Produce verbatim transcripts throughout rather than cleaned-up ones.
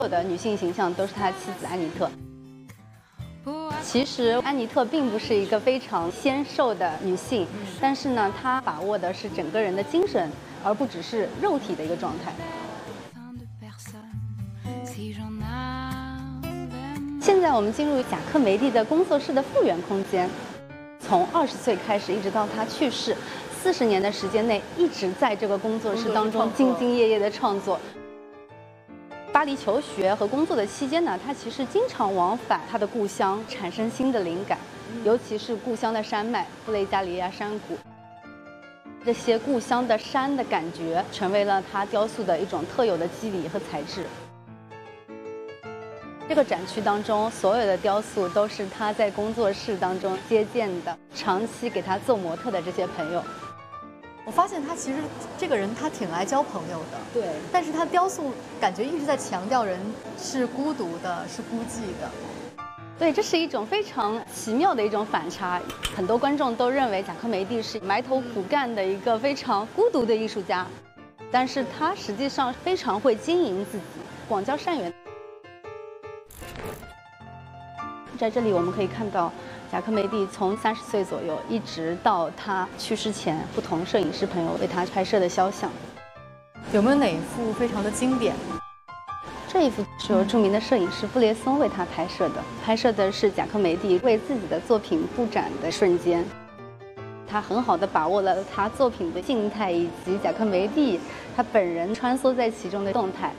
有的女性形象都是他的妻子安妮特。其实安妮特并不是一个非常纤瘦的女性，但是呢，她把握的是整个人的精神，而不只是肉体的一个状态。现在我们进入贾科梅蒂的工作室的复原空间，从二十岁开始，一直到他去世，四十年的时间内，一直在这个工作室当中兢兢业业的创作。巴黎求学和工作的期间呢，他其实经常往返他的故乡，产生新的灵感，尤其是故乡的山脉布雷加里亚山谷。这些故乡的山的感觉，成为了他雕塑的一种特有的肌理和材质。这个展区当中，所有的雕塑都是他在工作室当中接见的，长期给他做模特的这些朋友。 我发现他其实这个人他挺爱交朋友的， 对， 但是他雕塑感觉一直在强调人是孤独的，是孤寂的。 对，这是一种非常奇妙的一种反差。很多观众都认为贾科梅蒂是埋头苦干的一个非常孤独的艺术家，但是他实际上非常会经营自己，广交善缘。在这里我们可以看到，贾科梅蒂从三十岁左右一直到他去世前，不同摄影师朋友为他拍摄的肖像。 有没有哪一幅非常的经典？ 这一幅是由著名的摄影师布列松为他拍摄的，拍摄的是贾科梅蒂为自己的作品布展的瞬间。他很好地把握了他作品的静态以及贾科梅蒂他本人穿梭在其中的动态。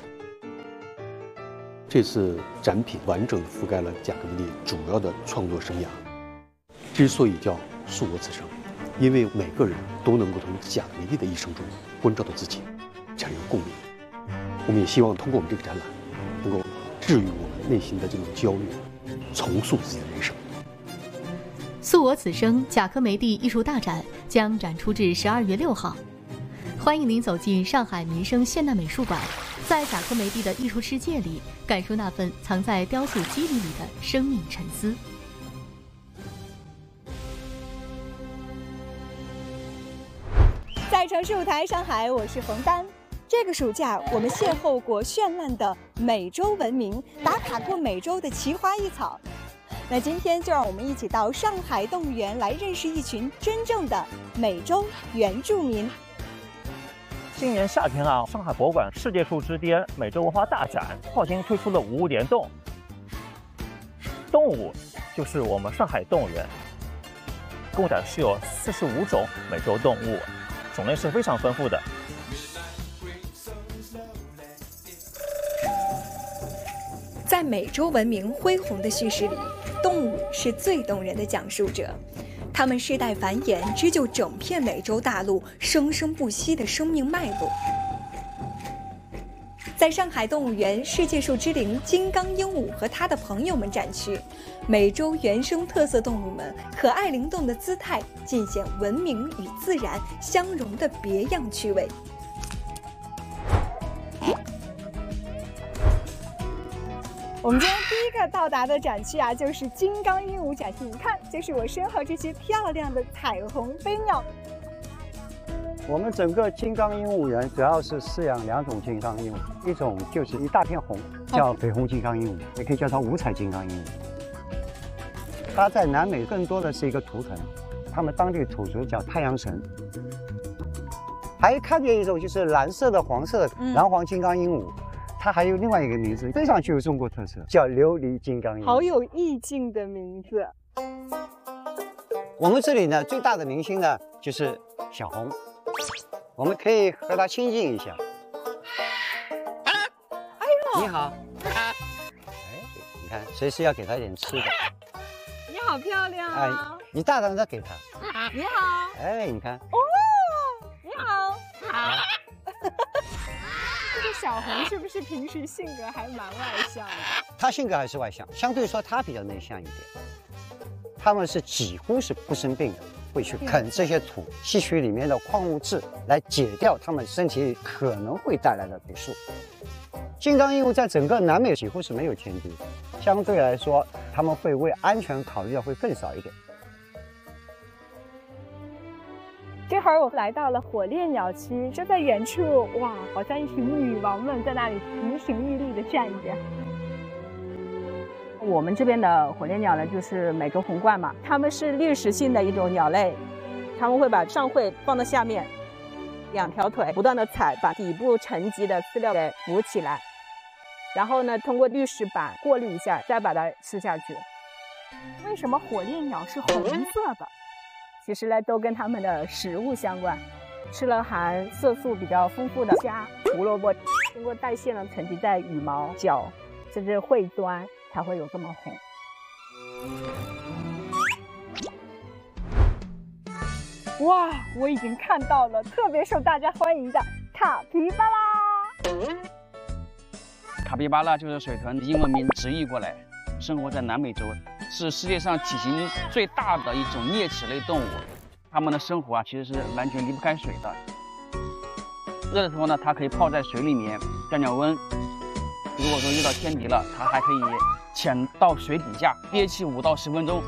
这次展品完整覆盖了贾科梅蒂主要的创作生涯。之所以叫素我此生，因为每个人都能够从贾科梅蒂的一生中关照到自己，产生共鸣。我们也希望通过我们这个展览，能够治愈我们内心的这种焦虑，重塑自己的人生。 素我此生贾科梅蒂艺术大展将展出至十二月六号。欢迎您走进上海民生现代美术馆，在贾科梅蒂的艺术世界里，感受那份藏在雕塑肌理里的生命沉思。 在城市舞台上海，我是冯丹。这个暑假，我们邂逅过绚烂的美洲文明，打卡过美洲的奇花异草。那今天就让我们一起到上海动物园来认识一群真正的美洲原住民。 今年夏天啊，上海博物馆世界树之巅美洲文化大展跨境推出了五物联动。动物就是我们上海动物园，共展示有四十五种美洲动物，种类是非常丰富的。 在美洲文明恢宏的叙事里，动物是最动人的讲述者。它们世代繁衍，织就整片美洲大陆生生不息的生命脉络。在上海动物园世界树之灵金刚鹦鹉和它的朋友们展区，美洲原生特色动物们可爱灵动的姿态，尽显文明与自然相融的别样趣味。我们今天第一个到达的展区啊，就是金刚鹦鹉展区。你看，就是我身后这些漂亮的彩虹飞鸟。 我们整个金刚鹦鹉园主要是饲养两种金刚鹦鹉，一种就是一大片红，叫绯红金刚鹦鹉，也可以叫它五彩金刚鹦鹉。它在南美更多的是一个图腾，他们当地土族叫太阳神。还看见一种就是蓝色的、黄色的蓝黄金刚鹦鹉。嗯，它还有另外一个名字，非常具有中国特色，叫琉璃金刚鹦鹉， 好有意境的名字。 我们这里呢，最大的明星呢就是小红，我们可以和它亲近一下。 哎呦， 你好。哎，你看，随时要给它一点吃的。 你好漂亮啊！ 哎，你大胆的给它。 你好。 哎，你看。 哦，你好。好。这个小红是不是平时性格还蛮外向的？ 她性格还是外向，相对说她比较内向一点。他们是几乎是不生病的，会去啃这些土，吸取里面的矿物质来解掉他们身体里可能会带来的毒素。金刚鹦鹉在整个南美几乎是没有天敌，相对来说，他们会为安全考虑的会更少一点。 这会儿我来到了火烈鸟区，就在远处，哇，好像一群女王们在那里亭亭玉立的站着。 我们这边的火烈鸟呢，就是美洲红冠嘛，它们是滤食性的一种鸟类，它们会把上喙放到下面，两条腿不断的踩，把底部沉积的饲料给浮起来，然后呢，通过滤食板过滤一下，再把它吃下去。 为什么火烈鸟是红色的？ 其实呢，都跟它们的食物相关。吃了含色素比较丰富的虾、胡萝卜，经过代谢呢，沉积在羽毛、脚甚至喙端，才会有这么红。 哇，我已经看到了特别受大家欢迎的卡皮巴拉。 卡皮巴拉就是水豚英文名直译过来，生活在南美洲，是世界上体型最大的一种啮齿类动物。它们的生活啊，其实是完全离不开水的。热的时候呢，它可以泡在水里面降降温。如果说遇到天敌了，它还可以潜到水底下憋气五到十分钟。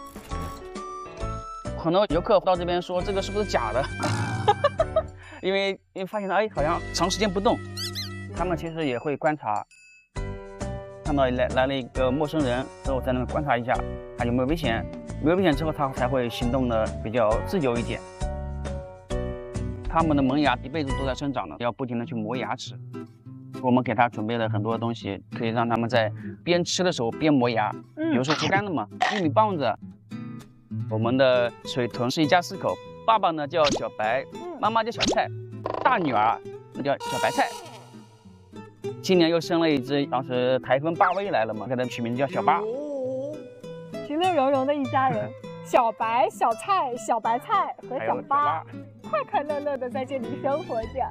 很多游客到这边说这个是不是假的？因为因为发现了，哎，好像长时间不动。他们其实也会观察，看到来来了一个陌生人之后，在那边观察一下他有没有危险，没有危险之后，他才会行动的比较自由一点。他们的门牙一辈子都在生长的，要不停的去磨牙齿。我们给他准备了很多东西，可以让他们在边吃的时候边磨牙， 嗯、 比如说竹竿的嘛，玉米棒子。我们的水豚是一家四口，爸爸呢叫小白，妈妈叫小菜，大女儿那叫小白菜。今年又生了一只，当时台风巴威来了嘛，给它取名字叫小巴。 其乐融融的一家人，小白、小菜、小白菜和小巴，快快乐乐的在这里生活着。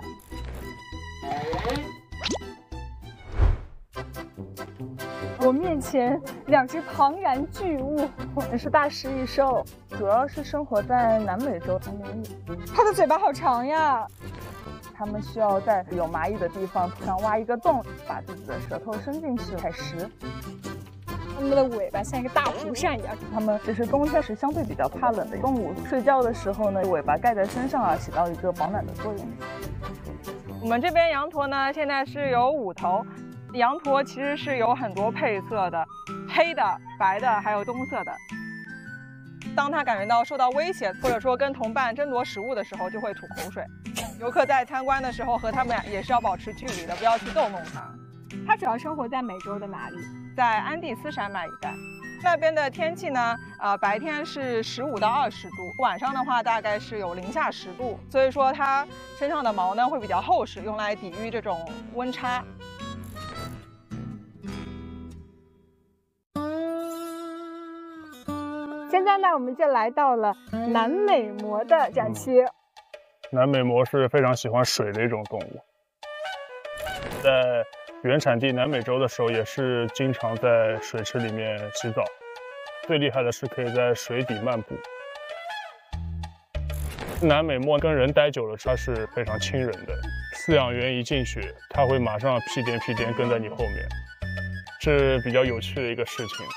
我面前两只庞然巨物， 这是大食蚁兽，主要是生活在南美洲同年里。 它的嘴巴好长呀！ 它们需要在有蚂蚁的地方土上挖一个洞，把自己的舌头伸进去采食。 它们的尾巴像一个大蒲扇一样。 它们只是冬天是相对比较怕冷的动物，睡觉的时候呢，尾巴盖在身上啊，起到一个保暖的作用。 我们这边羊驼呢，现在是有五头。羊驼其实是有很多配色的，黑的、白的，还有棕色的。当它感觉到受到威胁，或者说跟同伴争夺食物的时候，就会吐口水。游客在参观的时候和它们也是要保持距离的，不要去逗弄它。 它主要生活在美洲的哪里？ 在安第斯山脉一带。那边的天气呢，呃，白天是十五到二十度，晚上的话大概是有零下十度，所以说它身上的毛呢会比较厚实，用来抵御这种温差。 现在呢，我们就来到了南美貘的展区。 嗯、南美貘是非常喜欢水的一种动物，在原产地南美洲的时候，也是经常在水池里面洗澡。最厉害的是可以在水底漫步。南美貘跟人待久了，它是非常亲人的。饲养员一进去，它会马上屁颠屁颠跟在你后面，是比较有趣的一个事情。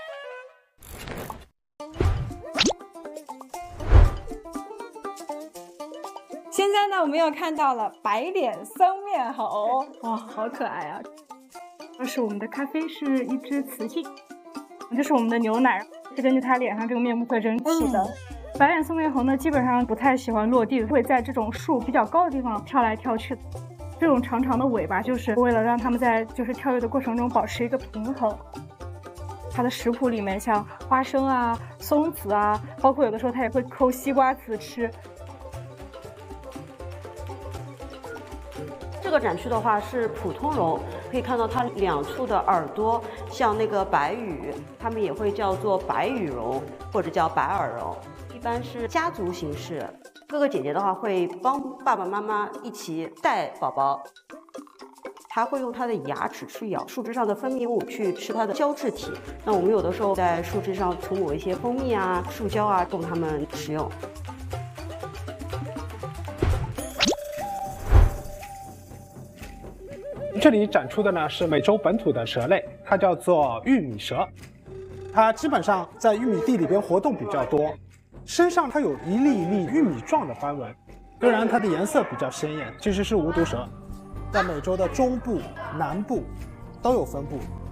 现在呢，我们又看到了白脸僧面猴，哇，好可爱啊！这是我们的咖啡，是一只雌性。这是我们的牛奶，是根据它脸上这个面部会整体的。嗯、白脸僧面猴呢，基本上不太喜欢落地，会在这种树比较高的地方跳来跳去。这种长长的尾巴，就是为了让它们在就是跳跃的过程中保持一个平衡。它的食谱里面像花生啊、松子啊，包括有的时候它也会抠西瓜籽吃。 这个展区的话是普通龙，可以看到它两处的耳朵像那个白羽，它们也会叫做白羽龙或者叫白耳龙，一般是家族形式。哥哥姐姐的话会帮爸爸妈妈一起带宝宝，它会用它的牙齿去咬树枝上的分泌物，去吃它的胶质体。那我们有的时候在树枝上涂抹一些蜂蜜啊、树胶啊，供它们食用。 这里展出的呢是美洲本土的蛇类，它叫做玉米蛇。它基本上在玉米地里边活动比较多， 身上它有一粒一粒玉米状的斑纹，虽然它的颜色比较鲜艳，其实是无毒蛇，在美洲的中部、南部都有分布。